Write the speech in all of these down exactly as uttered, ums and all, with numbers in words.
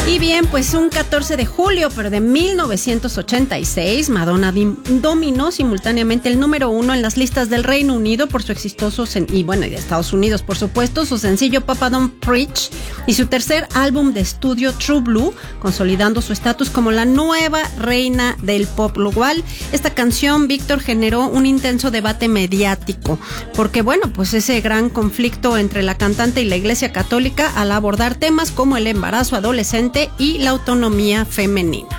Y bien, pues un catorce de julio, pero de mil novecientos ochenta y seis, Madonna dominó simultáneamente el número uno en las listas del Reino Unido por su exitoso, sen- y bueno, y de Estados Unidos, por supuesto, su sencillo Papa Don't Preach y su tercer álbum de estudio True Blue, consolidando su estatus como la nueva reina del pop. Lo cual, esta canción, Víctor, generó un intenso debate mediático, porque bueno, pues ese gran conflicto entre la cantante y la Iglesia Católica al abordar temas como el embarazo adolescente y la autonomía femenina.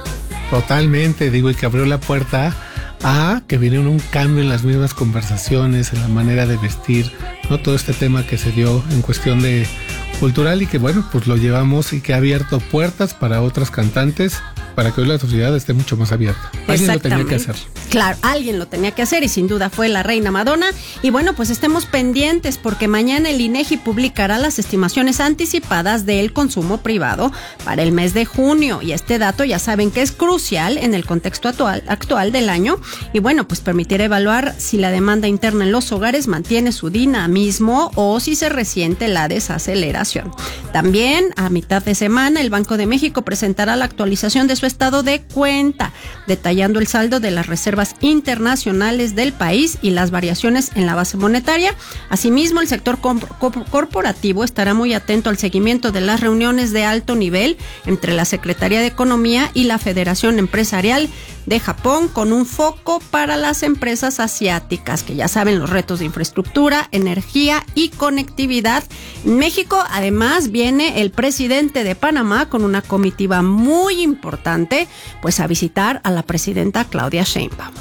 Totalmente, digo, y que abrió la puerta a que viniera un cambio en las mismas conversaciones, en la manera de vestir, ¿no? Todo este tema que se dio en cuestión de cultural y que bueno, pues lo llevamos y que ha abierto puertas para otras cantantes para que hoy la sociedad esté mucho más abierta. Alguien lo tenía que hacer. Claro, alguien lo tenía que hacer y sin duda fue la reina Madonna. Y bueno, pues estemos pendientes porque mañana el INEGI publicará las estimaciones anticipadas del consumo privado para el mes de junio. Y este dato ya saben que es crucial en el contexto actual, actual del año. Y bueno, pues permitirá evaluar si la demanda interna en los hogares mantiene su dinamismo o si se resiente la desaceleración. También a mitad de semana el Banco de México presentará la actualización de su estado de cuenta, detallando el saldo de las reservas internacionales del país y las variaciones en la base monetaria. Asimismo, el sector corporativo estará muy atento al seguimiento de las reuniones de alto nivel entre la Secretaría de Economía y la Federación Empresarial de Japón, con un foco para las empresas asiáticas, que ya saben los retos de infraestructura, energía y conectividad. En México, además, viene el presidente de Panamá con una comitiva muy importante, pues a visitar a la presidenta Claudia Sheinbaum.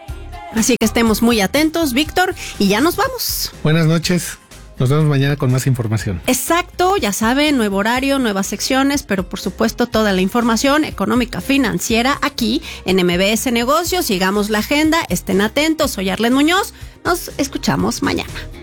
Así que estemos muy atentos, Víctor, y ya nos vamos. Buenas noches. Nos vemos mañana con más información. Exacto, ya saben, nuevo horario, nuevas secciones, pero por supuesto toda la información económica financiera aquí en M B S Negocios. Sigamos la agenda, estén atentos. Soy Arlen Muñoz, nos escuchamos mañana.